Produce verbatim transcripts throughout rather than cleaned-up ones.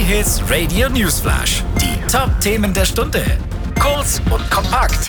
J-Hits Radio Newsflash. Die Top-Themen der Stunde. Kurz und kompakt.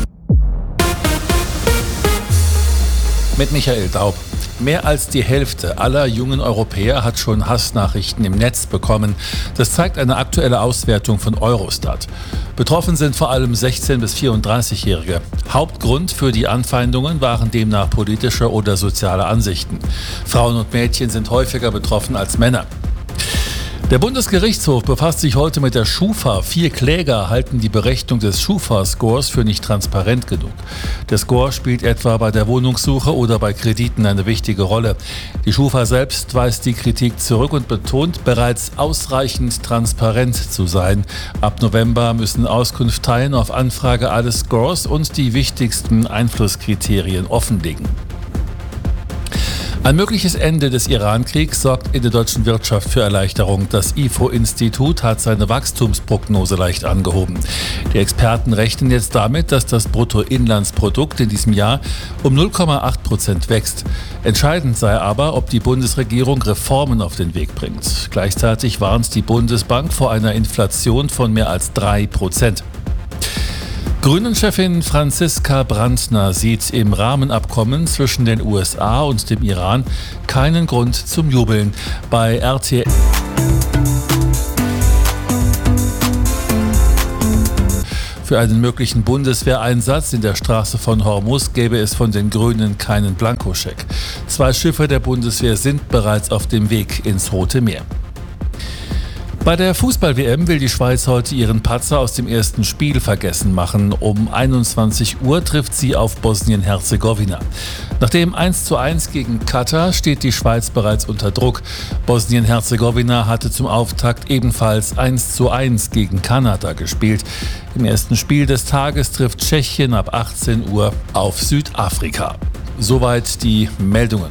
Mit Michael Daub. Mehr als die Hälfte aller jungen Europäer hat schon Hassnachrichten im Netz bekommen. Das zeigt eine aktuelle Auswertung von Eurostat. Betroffen sind vor allem sechzehn- bis vierunddreißigjährige. Hauptgrund für die Anfeindungen waren demnach politische oder soziale Ansichten. Frauen und Mädchen sind häufiger betroffen als Männer. Der Bundesgerichtshof befasst sich heute mit der Schufa. Vier Kläger halten die Berechnung des Schufa-Scores für nicht transparent genug. Der Score spielt etwa bei der Wohnungssuche oder bei Krediten eine wichtige Rolle. Die Schufa selbst weist die Kritik zurück und betont, bereits ausreichend transparent zu sein. Ab November müssen Auskunftteilen auf Anfrage alle Scores und die wichtigsten Einflusskriterien offenlegen. Ein mögliches Ende des Iran-Kriegs sorgt in der deutschen Wirtschaft für Erleichterung. Das I F O-Institut hat seine Wachstumsprognose leicht angehoben. Die Experten rechnen jetzt damit, dass das Bruttoinlandsprodukt in diesem Jahr um null Komma acht Prozent wächst. Entscheidend sei aber, ob die Bundesregierung Reformen auf den Weg bringt. Gleichzeitig warnt die Bundesbank vor einer Inflation von mehr als drei Prozent. Grünen-Chefin Franziska Brandner sieht im Rahmenabkommen zwischen den U S A und dem Iran keinen Grund zum Jubeln. Bei R T L Für einen möglichen Bundeswehreinsatz in der Straße von Hormuz gäbe es von den Grünen keinen Blankoscheck. Zwei Schiffe der Bundeswehr sind bereits auf dem Weg ins Rote Meer. Bei der Fußball-W M will die Schweiz heute ihren Patzer aus dem ersten Spiel vergessen machen. Um einundzwanzig Uhr trifft sie auf Bosnien-Herzegowina. Nach dem eins zu eins gegen Katar steht die Schweiz bereits unter Druck. Bosnien-Herzegowina hatte zum Auftakt ebenfalls eins zu eins gegen Kanada gespielt. Im ersten Spiel des Tages trifft Tschechien ab achtzehn Uhr auf Südafrika. Soweit die Meldungen.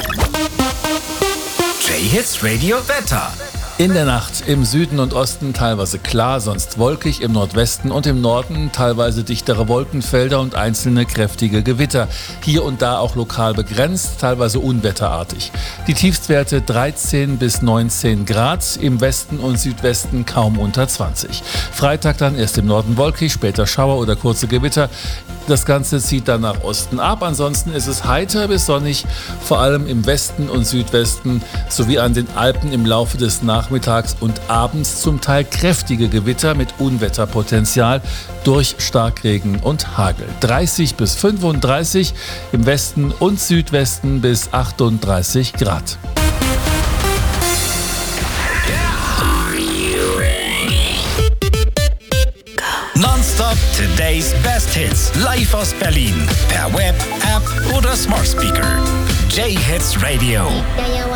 J-Hits Radio Wetter. In der Nacht im Süden und Osten teilweise klar, sonst wolkig, im Nordwesten und im Norden teilweise dichtere Wolkenfelder und einzelne kräftige Gewitter. Hier und da auch lokal begrenzt, teilweise unwetterartig. Die Tiefstwerte dreizehn bis neunzehn Grad, im Westen und Südwesten kaum unter zwanzig. Freitag dann erst im Norden wolkig, später Schauer oder kurze Gewitter. Das Ganze zieht dann nach Osten ab. Ansonsten ist es heiter bis sonnig, vor allem im Westen und Südwesten sowie an den Alpen im Laufe des Nachmittags und abends zum Teil kräftige Gewitter mit Unwetterpotenzial durch Starkregen und Hagel. dreißig bis fünfunddreißig, im Westen und Südwesten bis achtunddreißig Grad. Nonstop Today's Best Hits. Live aus Berlin. Per Web, App oder Smart Speaker. J-Hits Radio.